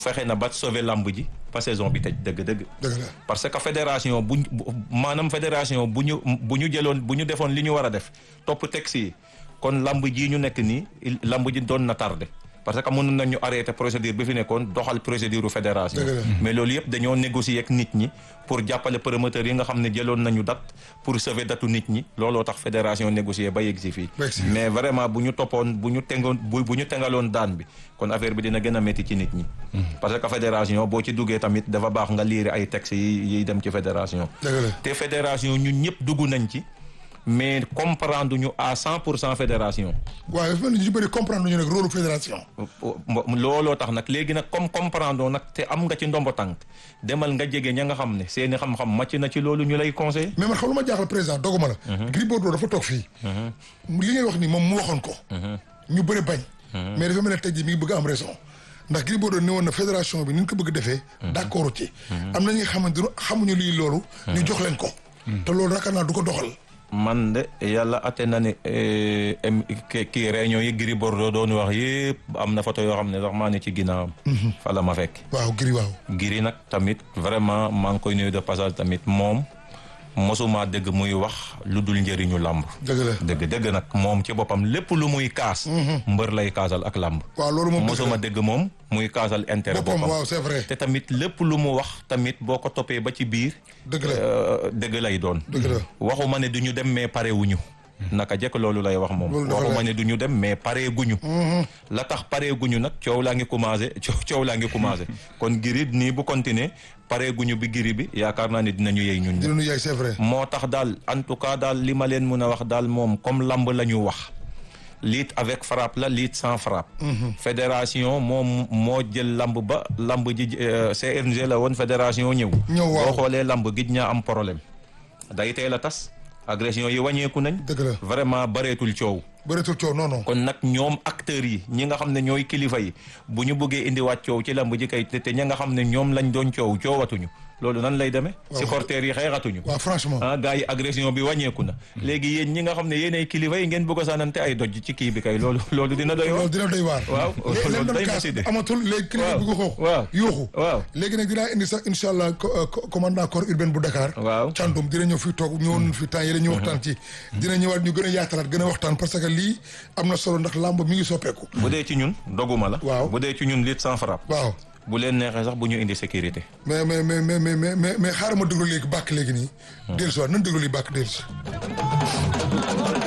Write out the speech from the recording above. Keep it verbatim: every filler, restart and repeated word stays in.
fexe na ba sauver lamb ji ba saison bi tëj dëgg-dëgg. dëgg la parce que fédération bu maanaam fédération bu ñu bu ñu jëloon bu ñu defoon li ñu war a def topp texte yi kon lamb ji ñu nekk nii lamb ji doon na tardé parce que mënoon nañu arrêté procédure bi fi nekkoon doxal procédure fédération. mais loolu yëpp dañoo négocier ak nit ñi pour jàppale promoteurs yi nga xam ne jëloon nañu date pour sauver datu nit ñi looloo tax fédération négocier ba yegg si fii. mais vraiment bu ñu toppoon bu ñu tengoon bu bu ñu tengaloon daan bi kon affaire bi dina gën a métti ci nit ñi. parce que fédération boo ci duggee tamit dafa baax nga liire ay textes yi yiy dem ci fédération. te fédération ñun ñëpp dugg nañ ci. mais comprendre ñu à cent pour cent fédération. waaw dafa mel ni ñu bëri comprendre ñu nag rôle fédération. looloo tax nag léegi nag comme comprendre nag te am nga ci ndombo tànk demal nga jege ña nga xam ne seeni xam-xam màcc na ci loolu ñu lay conseil. mais man xam lu ma jaaxal président doguma la. Gris Bordeaux dafa toog fii. li ngay wax ni moom mu waxoon ko. ñu bëri bañ. mais dafa mel ne tey jii mi ngi bëgg am raison. ndax Gris Bordeaux ne woon na fédération bi ni ñu ko bëgg defee. d'accord ci. am na ñi nga xamante ne xamuñu lii loolu. ñu jox leen ko. te loolu yaakaar naa du ko doxal. man de yàlla atte na ne kii réunion yi Gris Bordeaux doon wax yëpp am na photo yoo xam ne sax maa ne ci ginnaawam. fa la ma fekk. waaw Gris waaw. Gris nag tamit vraiment maa ngi koy nuyu de passage tamit moom mosuma dégg muy wax lu dul njëriñu làmb. dëgg la dëgg dëgg nag moom ci boppam lépp lu muy kaas. mbër lay kaasal ak làmb. waaw loolu moom mosuma dégg moom muy kaasal intérêt boppam. waaw c'est vrai. te tamit lépp lu mu wax tamit boo ko toppee ba ci biir. dëgg la dëgg lay doon. dëgg la waxuma ne du ñu dem mais pare wuñu. naka jekk loolu lay wax moom. waxuma ne du ñu dem mais pare guñu. la tax pare guñu nag coow laa ngi commencé coow laa ngi commencé kon Gris nii bu continuer pare guñu bi Gris bi yaakaar naa ne dinañu yey ñun. dinañu yey c'est vrai. moo tax daal en tout cas daal li ma leen mun a wax daal moom comme lamb la ñu wax. lutte avec frappe la lutte sans frappe. fédération moom moo jël lamb ba lamb ji C N G la woon fédération ñëw. ñëw waaw boo xoolee lamb gij ñaa am problème. day teel a tas. agression yi wàññeeku nañ. dëgg la vraiment bareetul coow. bareetul coow non non. kon nag ñoom acteurs yi ñi nga xam ne ñooy kilifa yi bu ñu bëggee indiwaat coow ci lamb ji kay te ña nga xam ne ñoom lañ doon coow coowatuñu loolu nan lay demee. supporters yi xeexatuñu. waaw franchement. ah gars yi agression bi wàññeeku na. léegi yéen ñi nga xam ne yéenay kilifa yi ngeen bëgg a sànnante ay doj ci kii bi kay loolu loolu dina doy waar. loolu dina doy waar. waaw loolu day kaas amatul léegi kilifa bi ko xoox. waaw yuuxu. waaw léegi nag dinaa indi sax incha allah commandant corps urbain bu Dakar. waaw Thiandoum dina ñëw fi toog ñëwoon fi temps yële ñu waxtaan ci. dina ñëwaat ñu gën a yaatalaat gën a waxtaan parce que lii am na solo ndax làmb mi ngi soppeeku. bu dee ci ñun doguma la. waaw bu dee ci ñun lutte sans frappe. waaw bu leen neexee sax bu ñu indi sécurité. mais mais mais mais mais mais mais xaaral ma déglu léegi bàkk léegi nii. dellusiwaat nan déglu lii bàkk dellusi.